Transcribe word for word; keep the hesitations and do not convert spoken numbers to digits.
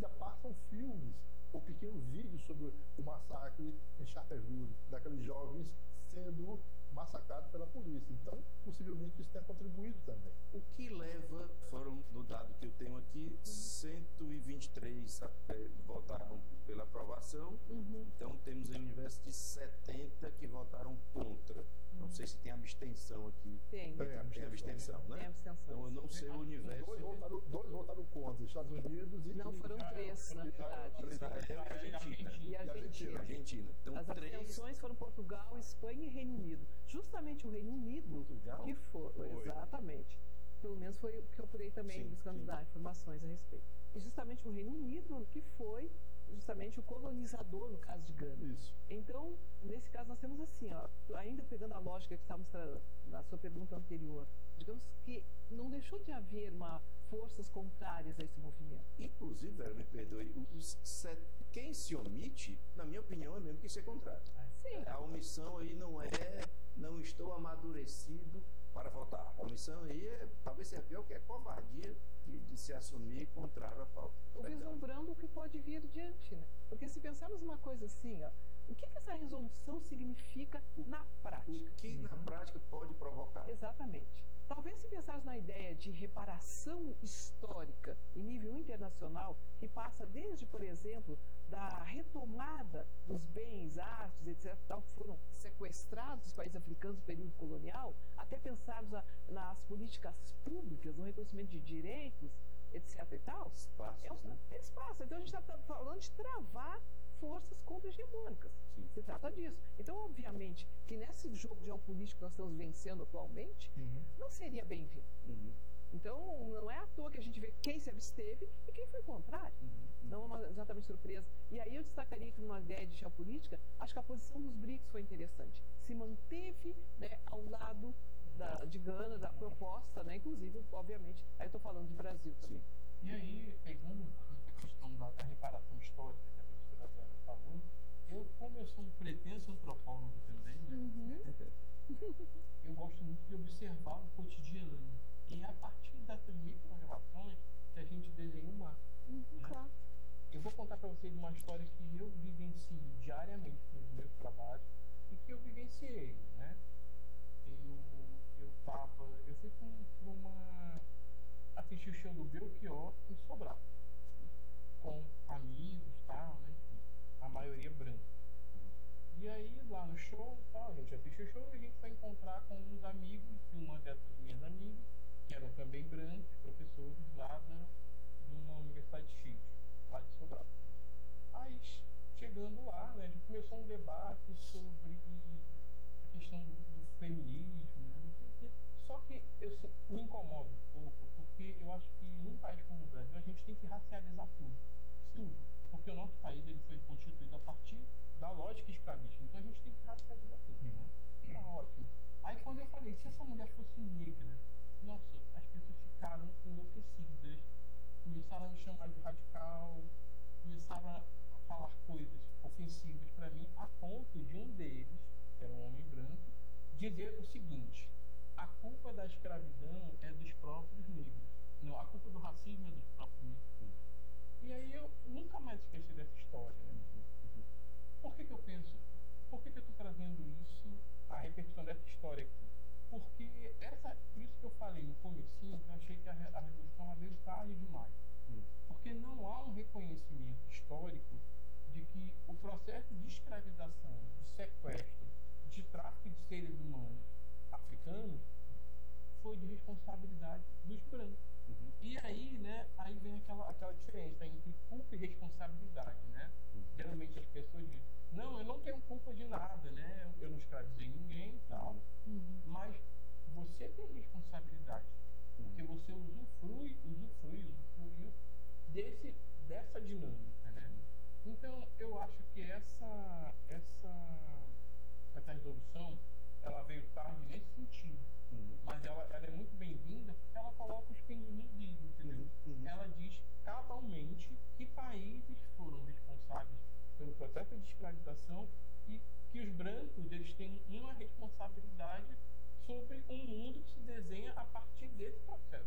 ainda passam filmes ou pequenos vídeos sobre o massacre em Charleville, daqueles jovens sendo massacrados pela polícia. Então, possivelmente, isso tenha contribuído também. O que leva, foram, no dado que eu tenho aqui, cento e vinte e três votaram pela aprovação, uhum. Então temos um universo de setenta que votaram contra. Não sei se tem abstenção aqui. Tem. Tem, tem abstenção, abstenção, né? Tem abstenção. Então eu não sei o universo. Dois votaram, dois votaram contra, Estados Unidos e... Não, foram três, na verdade. Israel e Argentina. E Argentina. Argentina. Então, as três... abstenções foram Portugal, Espanha e Reino Unido. Justamente o Reino Unido Portugal? que foi, foi. Exatamente. Pelo menos foi o que eu procurei também sim, buscando sim. dar informações a respeito. E justamente o Reino Unido que foi justamente o colonizador no caso de Gana. Isso. Então, nesse caso nós temos assim, ó, ainda pegando a lógica que estávamos na sua pergunta anterior, digamos que não deixou de haver uma, forças contrárias a esse movimento. Inclusive, Vera, me perdoe, os set... quem se omite, na minha opinião, é mesmo que ser contrário. Sim. A omissão aí não é, não estou amadurecido para votar. A omissão aí é, talvez seja pior que é covardia de, de se assumir contrário à pauta. Ou vislumbrando o que pode vir diante, né? Porque se pensarmos uma coisa assim, ó, o que, que essa resolução significa na prática? O que na prática pode provocar? Exatamente. Talvez se pensarmos na ideia de reparação histórica em nível internacional, que passa desde, por exemplo, da retomada dos bens, artes, etcétera, que foram sequestrados dos países africanos no período colonial, até pensarmos a, nas políticas públicas, no reconhecimento de direitos, etc e tal. Espaços, é um, né? Espaço. Então a gente está falando de travar forças contra-hegemônicas. Se trata disso. Então, obviamente, que nesse jogo geopolítico que nós estamos vencendo atualmente, uhum. não seria bem-vindo. Uhum. Então, não é à toa que a gente vê quem se absteve e quem foi contrário. Uhum. Não é uma exatamente surpresa. E aí eu destacaria que numa ideia de geopolítica, acho que a posição dos BRICS foi interessante. Se manteve, né, ao lado da, de Gana, da proposta, né, inclusive, obviamente, aí eu estou falando de Brasil também. Sim. E aí, pegando a questão da, da reparação histórica que a professora Vera falou, eu, como eu sou um pretenso antropólogo também, né, uhum. eu gosto muito de observar o cotidiano. E é a partir dessas micro-relações que a gente desenha um mapa. Uhum, né? Claro. Eu vou contar para vocês uma história que eu vivencio diariamente nos meus trabalhos e que eu vivenciei, né? Eu, eu, tava, eu fui para uma... assistir o show do Belchior em Sobral, com amigos e tal, né? A maioria branca. E aí, lá no show, tal, a gente assistiu o show e a gente foi encontrar com uns amigos de uma dessas minhas amigas, que eram também brancos, professores lá da, de uma universidade X, lá de Sobral. Aí, chegando lá, né, a gente começou um debate sobre a questão do, do feminismo, né? Só que eu me incomodo um pouco, porque eu acho que num país como o Brasil a gente tem que racializar tudo. Tudo. Porque o nosso país ele foi constituído a partir da lógica escravista. Então a gente tem que racializar tudo. Né? Tá ótimo. Aí quando eu falei, se essa mulher fosse negra, nossa, as pessoas ficaram enlouquecidas. Começaram a me chamar de radical, começaram a falar coisas ofensivas para mim, a ponto de um deles, que era um homem branco, dizer o seguinte: a culpa da escravidão é dos próprios negros. Não, a culpa do racismo é dos próprios negros. E aí eu nunca mais esqueci dessa história, né? Uhum. Por que que eu penso, por que que eu estou trazendo isso, a repercussão dessa história aqui? Porque essa, por isso que eu falei no comecinho, que eu achei que a, a revolução ela veio tarde demais. Uhum. Porque não há um reconhecimento histórico de que o processo de escravização, de sequestro, de tráfico de seres humanos africanos foi de responsabilidade dos brancos. Uhum. E aí, né, aí vem aquela, aquela diferença entre culpa e responsabilidade, né? Uhum. Geralmente as pessoas dizem, não, eu não tenho culpa de nada, né? Eu não escravizei ninguém e tal. Uhum. Mas você tem responsabilidade. Uhum. Porque você usufrui, usufrui, usufruiu desse, dessa dinâmica, né? Uhum. Então, eu acho que essa, essa, essa resolução ela veio tarde nesse sentido. Uhum. Mas ela, ela é muito bem-vinda porque ela coloca os pingos nos is, entendeu? Uhum. Ela diz cabalmente que países foram responsáveis pelo processo de escravização e que os brancos eles têm uma responsabilidade sobre um mundo que se desenha a partir desse processo.